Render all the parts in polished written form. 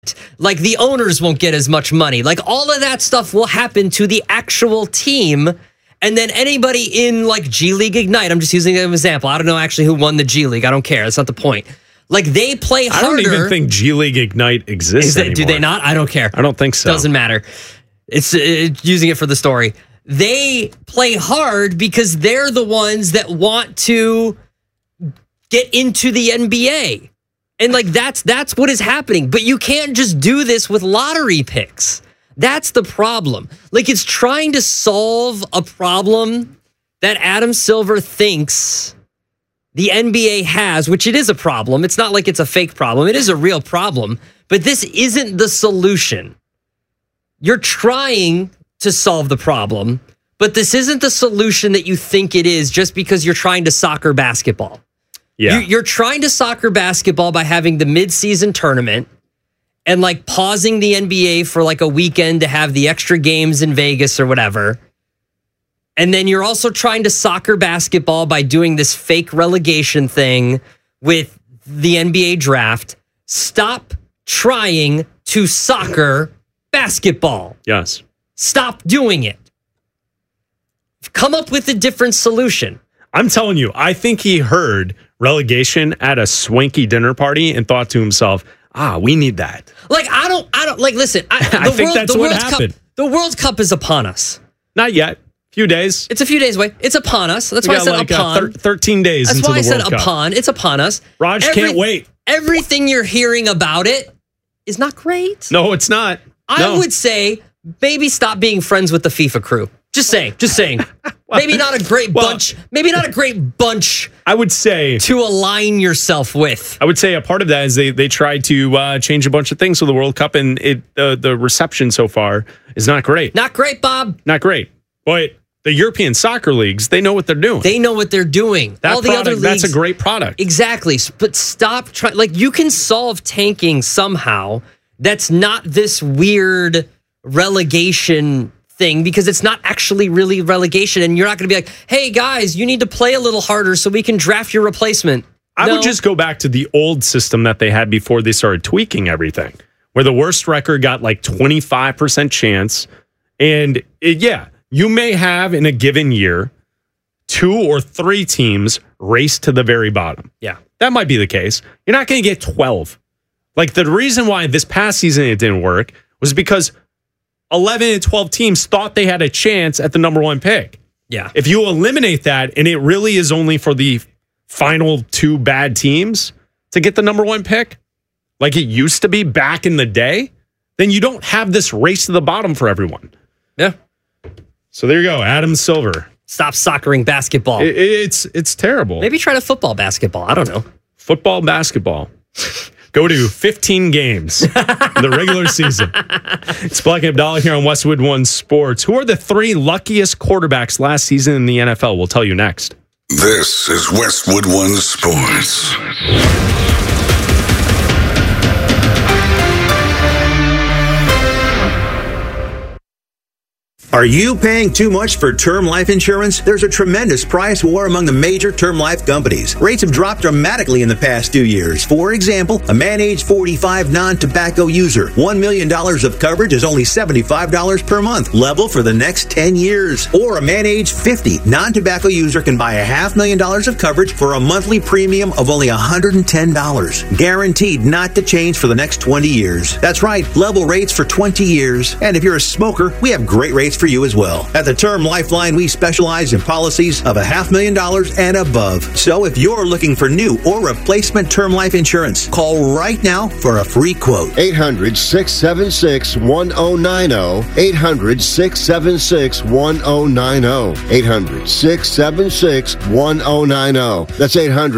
Like the owners won't get as much money. Like all of that stuff will happen to the actual team. And then anybody in like G League Ignite, I'm just using it as an example. I don't know actually who won the G League. I don't care. That's not the point. Like they play harder. I don't even think G League Ignite exists anymore. Do they not? I don't care. I don't think so. Doesn't matter. It's using it for the story. They play hard because they're the ones that want to get into the NBA. And like that's what is happening. But you can't just do this with lottery picks. That's the problem. Like it's trying to solve a problem that Adam Silver thinks the NBA has, which it is a problem. It's not like it's a fake problem. It is a real problem. But this isn't the solution. You're trying to solve the problem, but this isn't the solution that you think it is just because you're trying to soccer basketball. Yeah. You're trying to soccer basketball by having the mid-season tournament and like pausing the NBA for like a weekend to have the extra games in Vegas or whatever. And then you're also trying to soccer basketball by doing this fake relegation thing with the NBA draft. Stop trying to soccer basketball. Yes. Stop doing it. Come up with a different solution. I'm telling you, I think he heard relegation at a swanky dinner party and thought to himself, we need that. Like, I don't like, listen, I think that's what happened. The World Cup is upon us. Not yet. Few days. It's a few days away. It's upon us. That's why I said upon. 13 days That's into why the I World said Cup. upon. It's upon us. Raj can't wait. Everything you're hearing about it is not great. No, it's not. I would say maybe stop being friends with the FIFA crew. Just saying. Maybe not a great bunch. Maybe not a great bunch. I would say to align yourself with. I would say a part of that is they tried to change a bunch of things for the World Cup, and the reception so far is not great. Not great, Bob. Not great. But the European soccer leagues, they know what they're doing. They know what they're doing. All the other leagues, that's a great product. Exactly. But stop trying. Like you can solve tanking somehow. That's not this weird relegation thing because it's not actually really relegation, and you're not going to be like, hey guys, you need to play a little harder so we can draft your replacement. I would just go back to the old system that they had before they started tweaking everything, where the worst record got like 25% chance. And you may have in a given year 2 or 3 teams race to the very bottom. Yeah. That might be the case. You're not going to get 12. Like the reason why this past season it didn't work was because 11 and 12 teams thought they had a chance at the number 1 pick. Yeah. If you eliminate that and it really is only for the final 2 bad teams to get the number 1 pick, like it used to be back in the day, then you don't have this race to the bottom for everyone. Yeah. So there you go, Adam Silver. Stop soccering basketball. It's terrible. Maybe try to football basketball. I don't know. Football basketball. Go to 15 games in the regular season. It's Black and Abdallah here on Westwood One Sports. Who are the 3 luckiest quarterbacks last season in the NFL? We'll tell you next. This is Westwood One Sports. Are you paying too much for term life insurance? There's a tremendous price war among the major term life companies. Rates have dropped dramatically in the past 2 years. For example, a man age 45 non-tobacco user, $1 million of coverage is only $75 per month, level for the next 10 years. Or a man age 50 non-tobacco user can buy $500,000 of coverage for a monthly premium of only $110. Guaranteed not to change for the next 20 years. That's right, level rates for 20 years. And if you're a smoker, we have great rates for you as well. At the Term Lifeline, we specialize in policies of $500,000 and above. So if you're looking for new or replacement term life insurance, call right now for a free quote. 800-676-1090. 800-676-1090. 800-676-1090. That's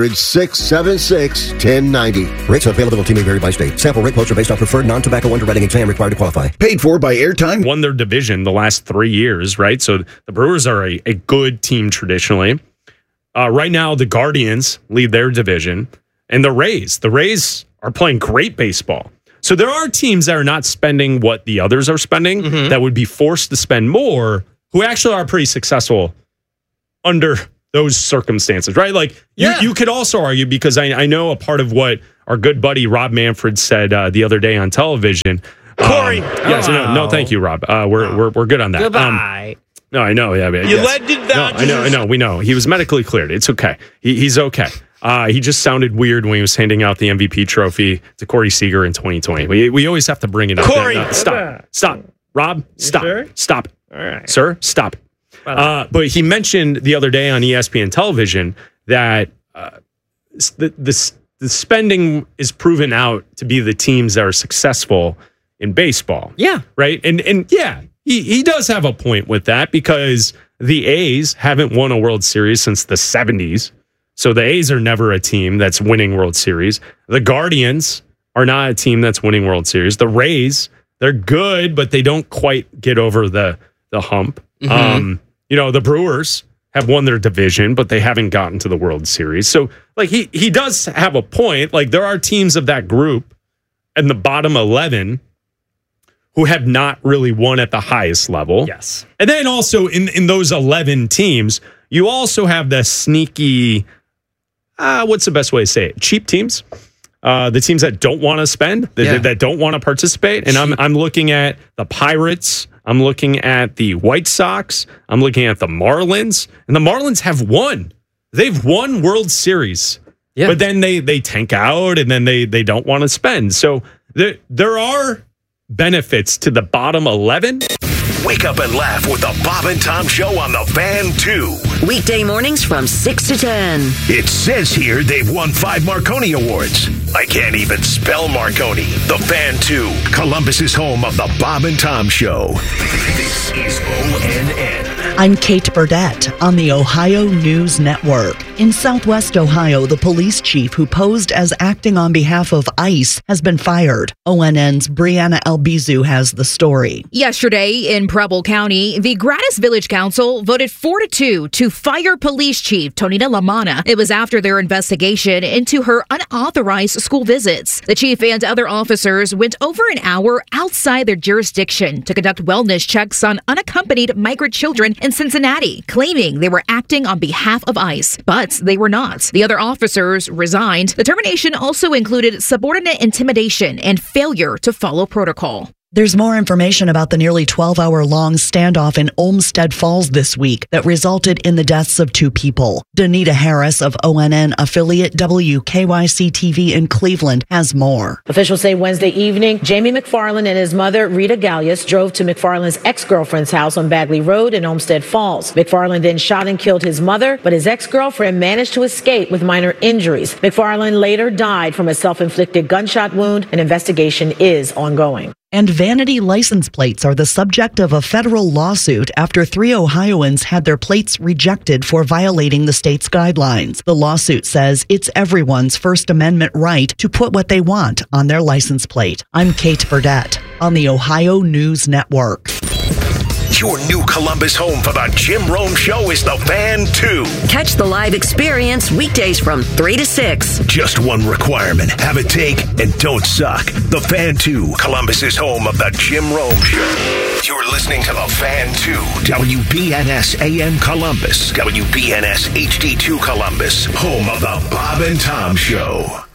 800-676-1090. Rates availability may vary by state. Sample rate quotes are based on preferred non-tobacco underwriting exam required to qualify. Paid for by Airtime. Won their division the last 3 years, right? So the Brewers are a good team traditionally. Right now, the Guardians lead their division, and the Rays are playing great baseball. So there are teams that are not spending what the others are spending that would be forced to spend more, who actually are pretty successful under those circumstances, right? Like you could also argue, because I know a part of what our good buddy Rob Manfred said the other day on television. Corey. Yes, no, thank you, Rob. We're good on that. Goodbye. No, I know. Yeah, You led to that. I know. We know. He was medically cleared. It's okay. He's okay. He just sounded weird when he was handing out the MVP trophy to Corey Seager in 2020. We always have to bring it up. Corey, Stop. Rob, stop. sure? Stop. All right. Sir, stop. But he mentioned the other day on ESPN television that the spending is proven out to be the teams that are successful in baseball. Yeah. Right? And yeah, he does have a point with that because the A's haven't won a World Series since the 70s. So the A's are never a team that's winning World Series. The Guardians are not a team that's winning World Series. The Rays, they're good, but they don't quite get over the hump. Mm-hmm. The Brewers have won their division, but they haven't gotten to the World Series. So like he does have a point. Like there are teams of that group and the bottom 11 who have not really won at the highest level. Yes. And then also in those 11 teams, you also have the sneaky, what's the best way to say it? Cheap teams. The teams that don't want to spend, that don't want to participate. And I'm looking at the Pirates. I'm looking at the White Sox. I'm looking at the Marlins. And the Marlins have won. They've won World Series. Yeah. But then they tank out and then they don't want to spend. So there are benefits to the bottom 11. Wake up and laugh with the Bob and Tom Show on the Fan 2. Weekday mornings from 6 to 10. It says here they've won 5 Marconi Awards. I can't even spell Marconi. The Fan 2, Columbus's home of the Bob and Tom Show. This is ONN. I'm Kate Burdett on the Ohio News Network. In Southwest Ohio, the police chief who posed as acting on behalf of ICE has been fired. ONN's Brianna Albizu has the story. Yesterday in Preble County, the Gratis Village Council voted 4-2 to fire police chief Tonina Lamana. It was after their investigation into her unauthorized school visits. The chief and other officers went over an hour outside their jurisdiction to conduct wellness checks on unaccompanied migrant children in Cincinnati, claiming they were acting on behalf of ICE, but they were not. The other officers resigned. The termination also included subordinate intimidation and failure to follow protocol. There's more information about the nearly 12-hour-long standoff in Olmsted Falls this week that resulted in the deaths of 2 people. Danita Harris of ONN affiliate WKYC-TV in Cleveland has more. Officials say Wednesday evening, Jamie McFarland and his mother, Rita Gallius, drove to McFarland's ex-girlfriend's house on Bagley Road in Olmsted Falls. McFarland then shot and killed his mother, but his ex-girlfriend managed to escape with minor injuries. McFarland later died from a self-inflicted gunshot wound. An investigation is ongoing. And vanity license plates are the subject of a federal lawsuit after 3 Ohioans had their plates rejected for violating the state's guidelines. The lawsuit says it's everyone's First Amendment right to put what they want on their license plate. I'm Kate Burdett on the Ohio News Network. Your new Columbus home for the Jim Rome Show is the Fan 2. Catch the live experience weekdays from 3 to 6. Just one requirement. Have a take and don't suck. The Fan 2, Columbus's home of the Jim Rome Show. You're listening to the Fan 2, WBNS AM Columbus, WBNS HD2 Columbus, home of the Bob and Tom Show.